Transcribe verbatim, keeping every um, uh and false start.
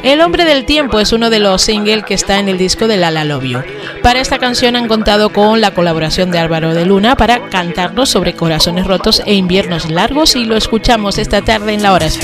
El hombre del tiempo es uno de los singles que está en el disco de Lala Love You. Para esta canción han contado con la colaboración de Álvaro de Luna para cantarnos sobre corazones rotos e inviernos largos, y lo escuchamos esta tarde en La Hora Española.